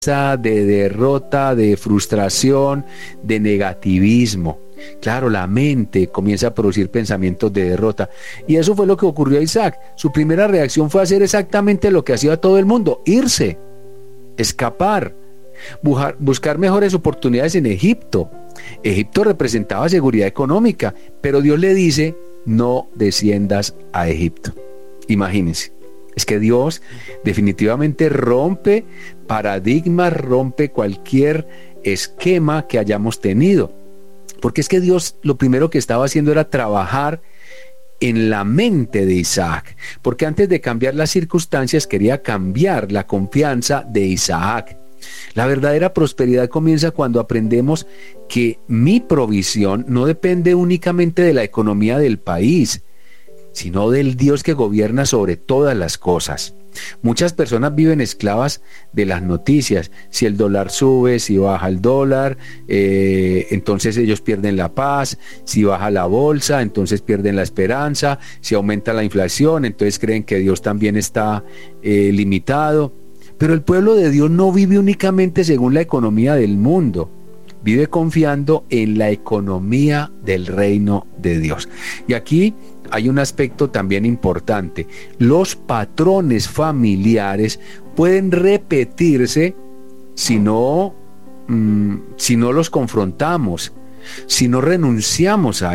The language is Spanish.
de derrota, de frustración, de negativismo. Claro, la mente comienza a producir pensamientos de derrota. Y eso fue lo que ocurrió a Isaac. Su primera reacción fue hacer exactamente lo que hacía todo el mundo: irse, escapar, buscar mejores oportunidades en Egipto. Egipto representaba seguridad económica, pero Dios le dice: no desciendas a Egipto. Imagínense. Es que Dios definitivamente rompe paradigmas, rompe cualquier esquema que hayamos tenido. Porque es que Dios lo primero que estaba haciendo era trabajar en la mente de Isaac. Porque antes de cambiar las circunstancias quería cambiar la confianza de Isaac. La verdadera prosperidad comienza cuando aprendemos que mi provisión no depende únicamente de la economía del país, sino del Dios que gobierna sobre todas las cosas. Muchas personas viven esclavas de las noticias. Si el dólar sube, si baja el dólar, entonces ellos pierden la paz. Si baja la bolsa, entonces pierden la esperanza. Si aumenta la inflación, entonces creen que Dios también está limitado. Pero el pueblo de Dios no vive únicamente según la economía del mundo. Vive confiando en la economía del reino de Dios. Y aquí hay un aspecto también importante. Los patrones familiares pueden repetirse si no los confrontamos, si no renunciamos a